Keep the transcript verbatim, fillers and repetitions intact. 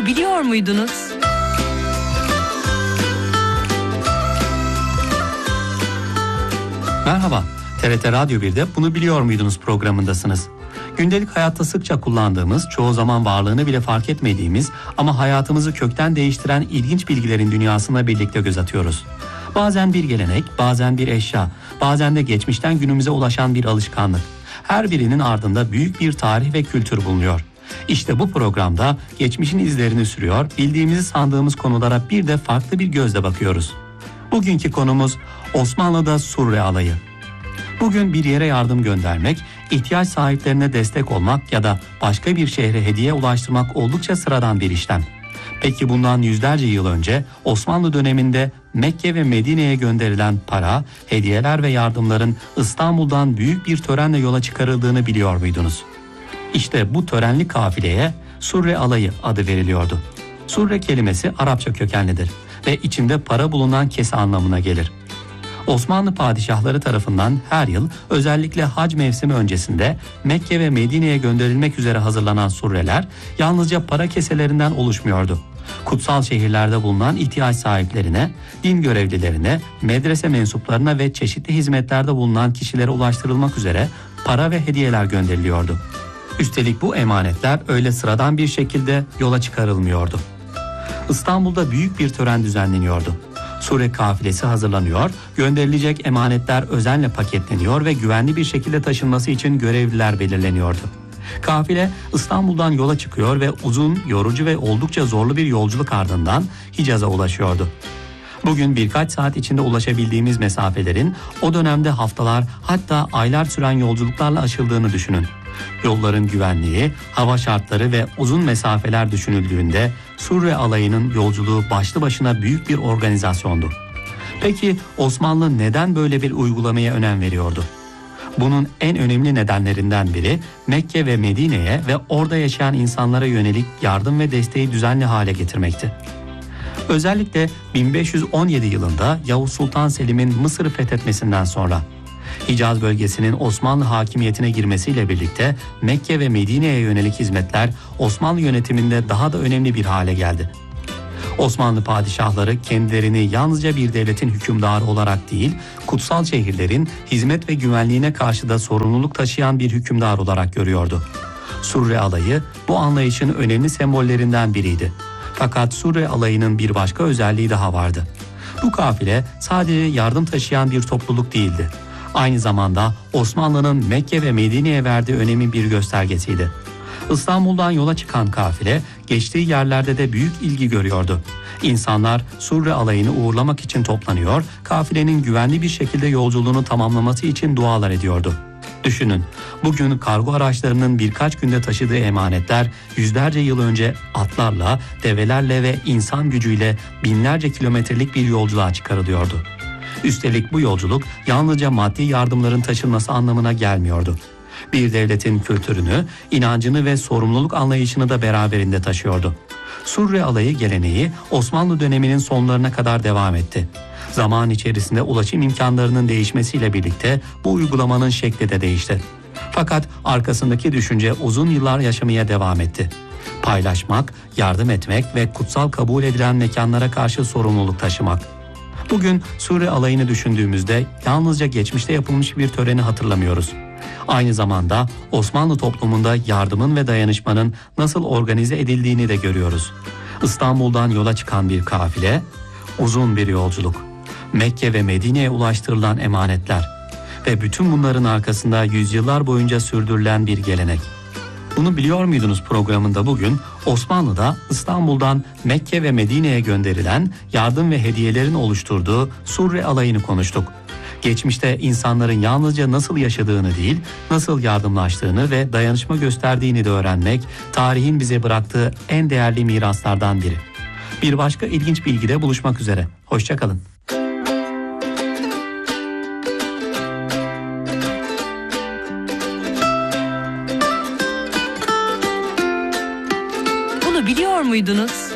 biliyor muydunuz? Merhaba, T R T Radyo bir'de Bunu Biliyor Muydunuz programındasınız. Gündelik hayatta sıkça kullandığımız, çoğu zaman varlığını bile fark etmediğimiz ama hayatımızı kökten değiştiren ilginç bilgilerin dünyasına birlikte göz atıyoruz. Bazen bir gelenek, bazen bir eşya, bazen de geçmişten günümüze ulaşan bir alışkanlık. Her birinin ardında büyük bir tarih ve kültür bulunuyor. İşte bu programda geçmişin izlerini sürüyor, bildiğimizi sandığımız konulara bir de farklı bir gözle bakıyoruz. Bugünkü konumuz Osmanlı'da Surre Alayı. Bugün bir yere yardım göndermek, ihtiyaç sahiplerine destek olmak ya da başka bir şehre hediye ulaştırmak oldukça sıradan bir işlem. Peki bundan yüzlerce yıl önce Osmanlı döneminde Mekke ve Medine'ye gönderilen para, hediyeler ve yardımların İstanbul'dan büyük bir törenle yola çıkarıldığını biliyor muydunuz? İşte bu törenli kafileye Surre Alayı adı veriliyordu. Surre kelimesi Arapça kökenlidir ve içinde para bulunan kese anlamına gelir. Osmanlı padişahları tarafından her yıl özellikle hac mevsimi öncesinde Mekke ve Medine'ye gönderilmek üzere hazırlanan surreler yalnızca para keselerinden oluşmuyordu. Kutsal şehirlerde bulunan ihtiyaç sahiplerine, din görevlilerine, medrese mensuplarına ve çeşitli hizmetlerde bulunan kişilere ulaştırılmak üzere para ve hediyeler gönderiliyordu. Üstelik bu emanetler öyle sıradan bir şekilde yola çıkarılmıyordu. İstanbul'da büyük bir tören düzenleniyordu. Surre kafilesi hazırlanıyor, gönderilecek emanetler özenle paketleniyor ve güvenli bir şekilde taşınması için görevliler belirleniyordu. Kafile İstanbul'dan yola çıkıyor ve uzun, yorucu ve oldukça zorlu bir yolculuk ardından Hicaz'a ulaşıyordu. Bugün birkaç saat içinde ulaşabildiğimiz mesafelerin o dönemde haftalar hatta aylar süren yolculuklarla aşıldığını düşünün. Yolların güvenliği, hava şartları ve uzun mesafeler düşünüldüğünde Surre Alayı'nın yolculuğu başlı başına büyük bir organizasyondu. Peki Osmanlı neden böyle bir uygulamaya önem veriyordu? Bunun en önemli nedenlerinden biri Mekke ve Medine'ye ve orada yaşayan insanlara yönelik yardım ve desteği düzenli hale getirmekti. Özellikle bin beş yüz on yedi yılında Yavuz Sultan Selim'in Mısır'ı fethetmesinden sonra Hicaz bölgesinin Osmanlı hakimiyetine girmesiyle birlikte Mekke ve Medine'ye yönelik hizmetler Osmanlı yönetiminde daha da önemli bir hale geldi. Osmanlı padişahları kendilerini yalnızca bir devletin hükümdarı olarak değil, kutsal şehirlerin hizmet ve güvenliğine karşı da sorumluluk taşıyan bir hükümdar olarak görüyordu. Surre Alayı bu anlayışın önemli sembollerinden biriydi. Fakat Surre Alayı'nın bir başka özelliği daha vardı. Bu kafile sadece yardım taşıyan bir topluluk değildi. Aynı zamanda Osmanlı'nın Mekke ve Medine'ye verdiği önemin bir göstergesiydi. İstanbul'dan yola çıkan kafile geçtiği yerlerde de büyük ilgi görüyordu. İnsanlar Surre Alayı'nı uğurlamak için toplanıyor, kafilenin güvenli bir şekilde yolculuğunu tamamlaması için dualar ediyordu. Düşünün, bugün kargo araçlarının birkaç günde taşıdığı emanetler yüzlerce yıl önce atlarla, develerle ve insan gücüyle binlerce kilometrelik bir yolculuğa çıkarılıyordu. Üstelik bu yolculuk yalnızca maddi yardımların taşınması anlamına gelmiyordu. Bir devletin kültürünü, inancını ve sorumluluk anlayışını da beraberinde taşıyordu. Surre Alayı geleneği Osmanlı döneminin sonlarına kadar devam etti. Zaman içerisinde ulaşım imkanlarının değişmesiyle birlikte bu uygulamanın şekli de değişti. Fakat arkasındaki düşünce uzun yıllar yaşamaya devam etti. Paylaşmak, yardım etmek ve kutsal kabul edilen mekanlara karşı sorumluluk taşımak. Bugün Surre Alayı'nı düşündüğümüzde yalnızca geçmişte yapılmış bir töreni hatırlamıyoruz. Aynı zamanda Osmanlı toplumunda yardımın ve dayanışmanın nasıl organize edildiğini de görüyoruz. İstanbul'dan yola çıkan bir kafile, uzun bir yolculuk, Mekke ve Medine'ye ulaştırılan emanetler ve bütün bunların arkasında yüzyıllar boyunca sürdürülen bir gelenek. Bunu biliyor muydunuz programında bugün Osmanlı'da İstanbul'dan Mekke ve Medine'ye gönderilen yardım ve hediyelerin oluşturduğu Surre Alayı'nı konuştuk. Geçmişte insanların yalnızca nasıl yaşadığını değil, nasıl yardımlaştığını ve dayanışma gösterdiğini de öğrenmek, tarihin bize bıraktığı en değerli miraslardan biri. Bir başka ilginç bilgide buluşmak üzere. Hoşça kalın. Bunu biliyor muydunuz?